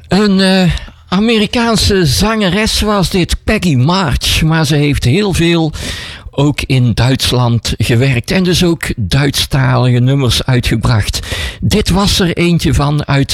Een Amerikaanse zangeres was dit, Peggy March, maar ze heeft heel veel ook in Duitsland gewerkt en dus ook Duitsstalige nummers uitgebracht. Dit was er eentje van uit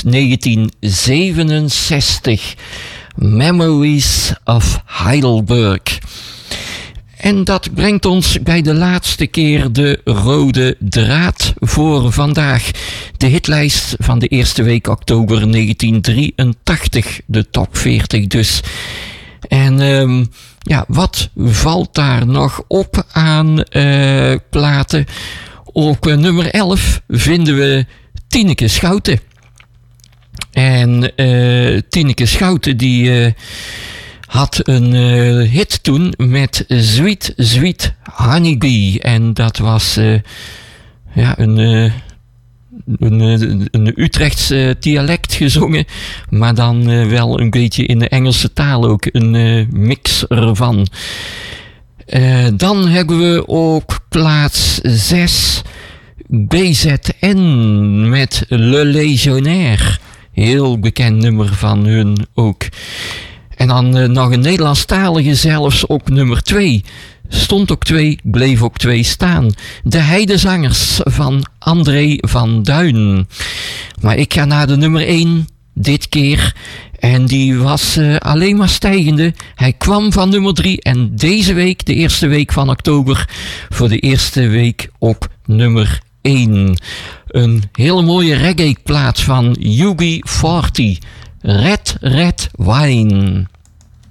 1967, Memories of Heidelberg. En dat brengt ons bij de laatste keer de rode draad voor vandaag. De hitlijst van de eerste week oktober 1983, de top 40 dus. En wat valt daar nog op aan platen? Op nummer 11 vinden we Tineke Schouten. En Tineke Schouten die had een hit toen met Sweet Sweet Honeybee. En dat was een Utrechts dialect gezongen, maar dan wel een beetje in de Engelse taal ook, een mix ervan. Dan hebben we op plaats 6 BZN met Le Légionnaire. Heel bekend nummer van hun ook. En dan nog een Nederlandstalige zelfs op nummer 2. Stond ook 2, bleef ook 2 staan. De Heidezangers van André van Duin. Maar ik ga naar de nummer 1 dit keer. En die was alleen maar stijgende. Hij kwam van nummer 3 en deze week, de eerste week van oktober, voor de eerste week op nummer 1. Een hele mooie reggae plaat van UB40. Red Red Wine.